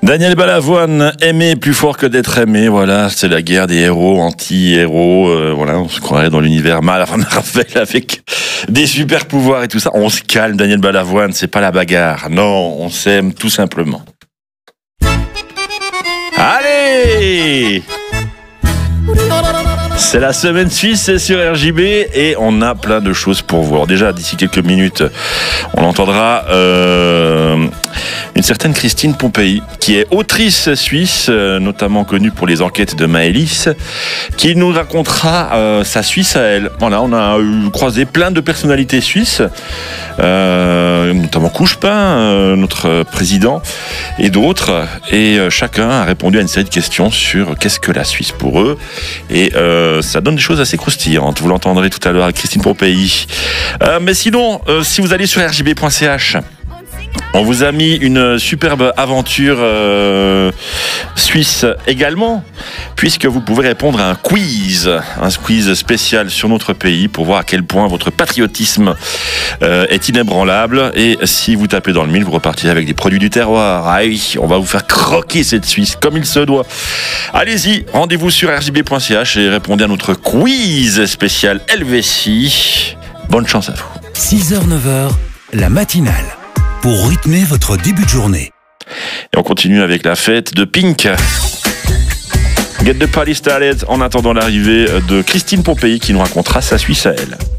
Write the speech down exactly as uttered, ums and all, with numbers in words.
Daniel Balavoine, aimer plus fort que d'être aimé, voilà, c'est la guerre des héros, anti-héros, euh, voilà, on se croirait dans l'univers Marvel avec des super pouvoirs et tout ça. On se calme, Daniel Balavoine, c'est pas la bagarre, non, on s'aime tout simplement. Allez! C'est la semaine suisse sur R J B et on a plein de choses pour vous. Alors déjà, d'ici quelques minutes, on entendra euh, une certaine Christine Pompei, qui est autrice suisse, euh, notamment connue pour les enquêtes de Maëlys, qui nous racontera euh, sa Suisse à elle. Voilà, on a eu croisé plein de personnalités suisses, euh, notamment Couchepin, euh, notre président, et d'autres. Et euh, chacun a répondu à une série de questions sur qu'est-ce que la Suisse pour eux. Et euh, ça donne des choses assez croustillantes. Vous l'entendrez tout à l'heure avec Christine Pompei. Euh, mais sinon, euh, si vous allez sur r j b point c h, on vous a mis une superbe aventure euh, suisse également, puisque vous pouvez répondre à un quiz, un quiz spécial sur notre pays pour voir à quel point votre patriotisme euh, est inébranlable. Et si vous tapez dans le mille, vous repartirez avec des produits du terroir. Ah oui, on va vous faire croquer cette Suisse comme il se doit. Allez-y, rendez-vous sur r j b point c h et répondez à notre quiz spécial Helvétie. Bonne chance à vous. six heures neuf heures, la matinale, pour rythmer votre début de journée. Et on continue avec la fête de Pink. Get the party started en attendant l'arrivée de Christine Pompei qui nous racontera sa Suisse à elle.